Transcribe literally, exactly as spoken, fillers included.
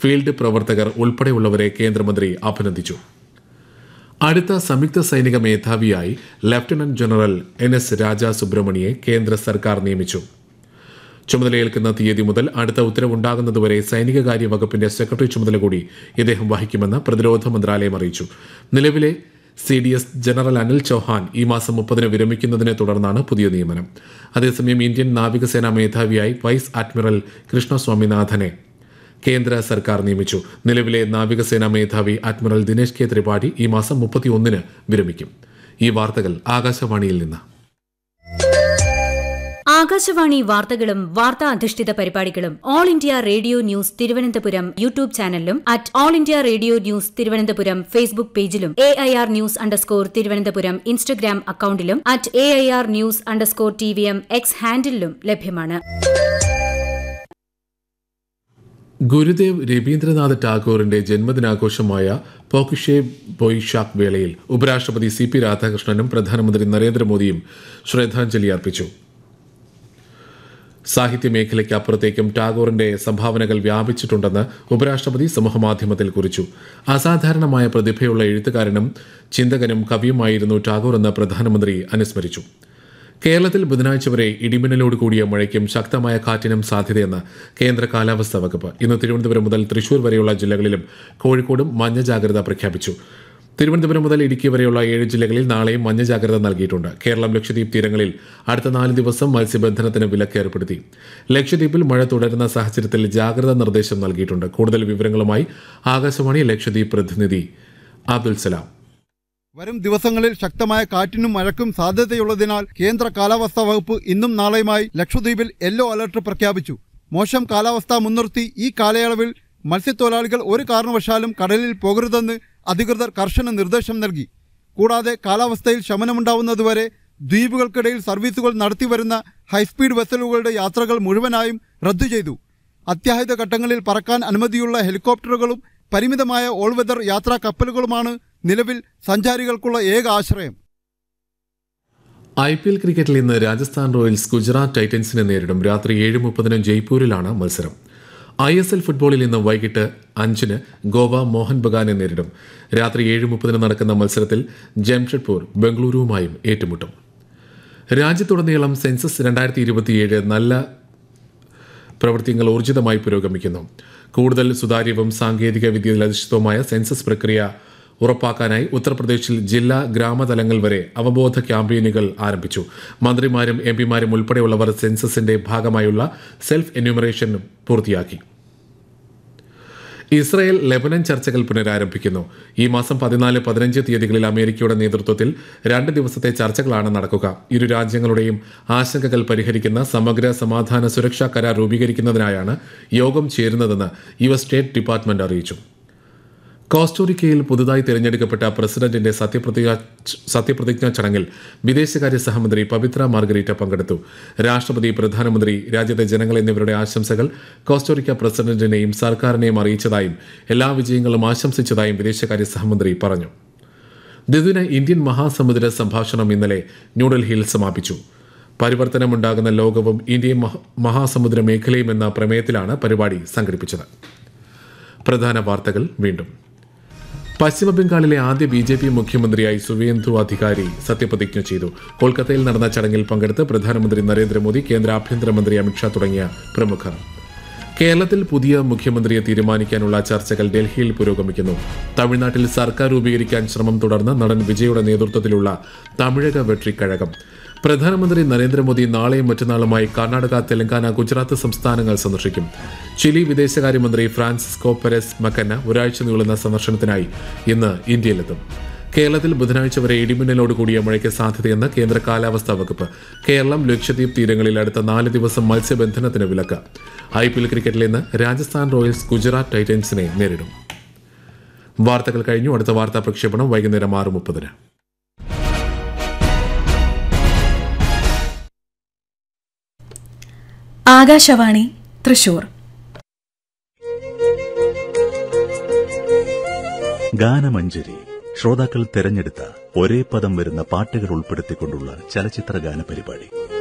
Field പ്രവർത്തകർ ഉൾപ്പെടെയുള്ളവരെ കേന്ദ്രമന്ത്രി അഭിനന്ദിച്ചു. അടുത്ത സംയുക്ത സൈനിക മേധാവിയായി ലഫ്റ്റനന്റ് ജനറൽ എൻ എസ് രാജ സുബ്രഹ്മണിയെ കേന്ദ്ര സർക്കാർ നിയമിച്ചു. ചുമതലയേൽക്കുന്ന തീയതി മുതൽ അടുത്ത ഉത്തരവുണ്ടാകുന്നതുവരെ സൈനികകാര്യ വകുപ്പിന്റെ സെക്രട്ടറി ചുമതല കൂടി ഇദ്ദേഹം വഹിക്കുമെന്ന് പ്രതിരോധ മന്ത്രാലയം അറിയിച്ചു. നിലവിലെ C D S general Anil Chouhan ഈ മാസം മുപ്പതിന് വിരമിക്കുന്നതിനെ തുടർന്നാണ് പുതിയ നിയമനം. അതേസമയം ഇന്ത്യൻ നാവികസേനാ മേധാവിയായി വൈസ് അഡ്മിറൽ കൃഷ്ണ സ്വാമിനാഥനെ കേന്ദ്ര സർക്കാർ നിയമിച്ചു. നിലവിലെ നാവികസേനാ മേധാവി അഡ്മിറൽ ദിനേശ് കെ ത്രിപാഠി ഈ മാസം മുപ്പത്തിയൊന്നിന് വിരമിക്കും. ഈ വാർത്തകൾ ആകാശവാണിയിൽ നിന്ന്. ആകാശവാണി വാർത്തകളും വാർത്താ അധിഷ്ഠിത പരിപാടികളും all India radio news Thiruvananthapuram YouTube ചാനലിലും at all India radio news Thiruvananthapuram Facebook പേജിലും A I R news underscore Thiruvananthapuram Instagram അക്കൌണ്ടിലും at A I R news underscore T V M X ഹാൻഡിലും ലഭ്യമാണ്. ഗുരുദേവ് രവീന്ദ്രനാഥ് ടാഗോറിന്റെ ജന്മദിനാഘോഷമായ പോക്കിഷെ ബൊയ്ഷാക് വേളയിൽ ഉപരാഷ്ട്രപതി സി പി രാധാകൃഷ്ണനും പ്രധാനമന്ത്രി നരേന്ദ്രമോദിയും ശ്രദ്ധാഞ്ജലി അർപ്പിച്ചു. സാഹിത്യ മേഖലയ്ക്ക് അപ്പുറത്തേക്കും ടാഗോറിന്റെ സംഭാവനകൾ വ്യാപിച്ചിട്ടുണ്ടെന്ന് ഉപരാഷ്ട്രപതി സമൂഹമാധ്യമത്തിൽ കുറിച്ചു. അസാധാരണമായ പ്രതിഭയുള്ള എഴുത്തുകാരനും ചിന്തകനും കവിയുമായിരുന്നു ടാഗോർ എന്ന് പ്രധാനമന്ത്രി അനുസ്മരിച്ചു. കേരളത്തിൽ ബുധനാഴ്ച വരെ ഇടിമിന്നലോട് കൂടിയ മഴയ്ക്കും ശക്തമായ കാറ്റിനും സാധ്യതയെന്ന് കേന്ദ്ര കാലാവസ്ഥാ വകുപ്പ്. ഇന്ന് തിരുവനന്തപുരം മുതൽ തൃശൂർ വരെയുള്ള ജില്ലകളിലും കോഴിക്കോടും മഞ്ഞ ജാഗ്രത പ്രഖ്യാപിച്ചു. തിരുവനന്തപുരം മുതൽ ഇടുക്കി വരെയുള്ള ഏഴ് ജില്ലകളിൽ നാളെയും മഞ്ഞ ജാഗ്രത നൽകിയിട്ടുണ്ട്. കേരളം ലക്ഷദ്വീപ് തീരങ്ങളിൽ അടുത്ത നാല് ദിവസം മത്സ്യബന്ധനത്തിന് വിലക്ക് ഏർപ്പെടുത്തി. ലക്ഷദ്വീപിൽ മഴ തുടരുന്ന സാഹചര്യത്തിൽ ജാഗ്രതാ നിർദ്ദേശം നൽകിയിട്ടുണ്ട്. കൂടുതൽ വിവരങ്ങളുമായി ആകാശവാണി ലക്ഷദ്വീപ് പ്രതിനിധി അബ്ദുൽ സലാം. വരും ദിവസങ്ങളിൽ ശക്തമായ കാറ്റിനും മഴയ്ക്കും സാധ്യതയുള്ളതിനാൽ കേന്ദ്ര കാലാവസ്ഥാ വകുപ്പ് ഇന്നും നാളെയുമായി ലക്ഷദ്വീപിൽ യെല്ലോ അലർട്ട് പ്രഖ്യാപിച്ചു. മോശം കാലാവസ്ഥ മുൻനിർത്തി ഈ കാലയളവിൽ മത്സ്യത്തൊഴിലാളികൾ ഒരു കാരണവശാലും കടലിൽ പോകരുതെന്ന് അധികൃതർ കർശന നിർദ്ദേശം നൽകി. കൂടാതെ കാലാവസ്ഥയിൽ ശമനമുണ്ടാവുന്നതുവരെ ദ്വീപുകൾക്കിടയിൽ സർവീസുകൾ നടത്തിവരുന്ന ഹൈസ്പീഡ് വെസലുകളുടെ യാത്രകൾ മുഴുവനായും റദ്ദു ചെയ്തു. അത്യാഹിത ഘട്ടങ്ങളിൽ പറക്കാൻ അനുമതിയുള്ള ഹെലികോപ്റ്ററുകളും പരിമിതമായ ഓൾ വെതർ യാത്രാ കപ്പലുകളുമാണ് നിലവിൽ സഞ്ചാരികൾക്കുള്ള ഏക ആശ്രയം. ഐ പി എൽ ക്രിക്കറ്റിൽ ഇന്ന് രാജസ്ഥാൻ റോയൽസ് ഗുജറാത്ത് ടൈറ്റൻസിനെ നേരിടും. രാത്രി ഏഴ് മുപ്പതിന് ജയ്പൂരിലാണ് മത്സരം. ഐ എസ് എൽ ഫുട്ബോളിൽ ഇന്ന് വൈകിട്ട് അഞ്ചിന് ഗോവ മോഹൻ ബഗാനെ നേരിടും. രാത്രി ഏഴ് മുപ്പതിന് നടക്കുന്ന മത്സരത്തിൽ ജംഷഡ്പൂർ ബംഗളൂരുവുമായും ഏറ്റുമുട്ടും. രാജ്യത്തുടനീളം സെൻസസ് രണ്ടായിരത്തി ഇരുപത്തിയേഴ് നല്ല പ്രവൃത്തികൾ ഊർജിതമായി പുരോഗമിക്കുന്നു. കൂടുതൽ സുതാര്യവും സാങ്കേതിക വിദ്യയിൽ അധിഷ്ഠിതവുമായ സെൻസസ് പ്രക്രിയ ഉറപ്പാക്കാനായി ഉത്തർപ്രദേശിൽ ജില്ലാ ഗ്രാമതലങ്ങൾ വരെ അവബോധ ക്യാമ്പയിനുകൾ ആരംഭിച്ചു. മന്ത്രിമാരും എം പിമാരും ഉൾപ്പെടെയുള്ളവർ സെൻസസിന്റെ ഭാഗമായുള്ള സെൽഫ് എന്യൂമറേഷൻ പൂർത്തിയാക്കി. ഇസ്രായേൽ ലെബനൻ ചർച്ചകൾ പുനരാരംഭിക്കുന്നു. ഈ മാസം പതിനാല് പതിനഞ്ച് തീയതികളിൽ അമേരിക്കയുടെ നേതൃത്വത്തിൽ രണ്ട് ദിവസത്തെ ചർച്ചകളാണ് നടക്കുക. ഇരു രാജ്യങ്ങളുടെയും ആശങ്കകൾ പരിഹരിക്കുന്ന സമഗ്ര സമാധാന സുരക്ഷാ കരാർ രൂപീകരിക്കുന്നതിനായാണ് യോഗം ചേരുന്നതെന്ന് യു എസ് സ്റ്റേറ്റ് ഡിപ്പാർട്ട്മെന്റ് അറിയിച്ചു. കോസ്റ്റോറിക്കയിൽ പുതുതായി തിരഞ്ഞെടുക്കപ്പെട്ട പ്രസിഡന്റിന്റെ സത്യപ്രതിജ്ഞ സത്യപ്രതിജ്ഞാ ചടങ്ങിൽ വിദേശകാര്യ സഹമന്ത്രി പവിത്ര മാർഗരീറ്റ പങ്കെടുത്തു. രാഷ്ട്രപതി, പ്രധാനമന്ത്രി, രാജ്യത്തെ ജനങ്ങൾ എന്നിവരുടെ ആശംസകൾ കോസ്റ്റോറിക്ക പ്രസിഡന്റിനെയും സർക്കാരിനെയും അറിയിച്ചതായും എല്ലാ വിജയങ്ങളും ആശംസിച്ചതായും വിദേശകാര്യ സഹമന്ത്രി പറഞ്ഞു. ദ്വിദിന ഇന്ത്യൻ മഹാസമുദ്ര സംഭാഷണം ഇന്നലെ ന്യൂഡൽഹിയിൽ സമാപിച്ചു. പരിവർത്തനമുണ്ടാകുന്ന ലോകവും ഇന്ത്യയും മഹാസമുദ്ര മേഖലയും എന്ന പ്രമേയത്തിലാണ് പരിപാടി സംഘടിപ്പിച്ചത്. പ്രധാന വാർത്തകൾ വീണ്ടും. പശ്ചിമബംഗാളിലെ ആദ്യ ബി ജെ പി മുഖ്യമന്ത്രിയായി സുവേന്ദു അധികാരി സത്യപ്രതിജ്ഞ ചെയ്തു. കൊൽക്കത്തയിൽ നടന്ന ചടങ്ങിൽ പങ്കെടുത്ത് പ്രധാനമന്ത്രി നരേന്ദ്രമോദി, കേന്ദ്ര ആഭ്യന്തരമന്ത്രി അമിത്ഷാ തുടങ്ങിയ പ്രമുഖർ. കേരളത്തിൽ പുതിയ മുഖ്യമന്ത്രിയെ തീരുമാനിക്കാനുള്ള ചർച്ചകൾ ഡൽഹിയിൽ പുരോഗമിക്കുന്നു. തമിഴ്നാട്ടിൽ സർക്കാർ രൂപീകരിക്കാൻ ശ്രമം തുടർന്ന് നടൻ വിജയുടെ നേതൃത്വത്തിലുള്ള തമിഴക വെട്രിക്കഴകം. പ്രധാനമന്ത്രി നരേന്ദ്രമോദി നാളെയും മറ്റന്നാളുമായി കർണാടക, തെലങ്കാന, ഗുജറാത്ത് സംസ്ഥാനങ്ങൾ സന്ദർശിക്കും. ചിലി വിദേശകാര്യമന്ത്രി ഫ്രാൻസിസ്കോ പെരസ് മക്കന്ന ഒരാഴ്ച നീളുന്ന സന്ദർശനത്തിനായി ഇന്ന് ഇന്ത്യയിലെത്തും. കേരളത്തിൽ ബുധനാഴ്ച വരെ ഇടിമിന്നലോട് കൂടിയ മഴയ്ക്ക് സാധ്യതയെന്ന് കേന്ദ്ര കാലാവസ്ഥാ വകുപ്പ്. കേരളം, ലക്ഷദ്വീപ് തീരങ്ങളിൽ അടുത്ത നാല് ദിവസം മത്സ്യബന്ധനത്തിന് വിലക്ക്. ഐ പി എൽ ക്രിക്കറ്റിൽ ഇന്ന് രാജസ്ഥാൻ റോയൽസ് ഗുജറാത്ത് ടൈറ്റൻസിനെ നേരിടും. വാർത്തകൾ കഴിഞ്ഞു. അടുത്ത വാർത്താ പ്രക്ഷേപണം വൈകുന്നേരം ആറ് മുപ്പതിന്. ആകാശവാണി തൃശൂർ. ഗാനമഞ്ജരി ശ്രോതാക്കൾ തെരഞ്ഞെടുത്ത ഒരേ പദം വരുന്ന പാട്ടുകൾ ഉൾപ്പെടുത്തിക്കൊണ്ടുള്ള ചലച്ചിത്ര ഗാന പരിപാടി.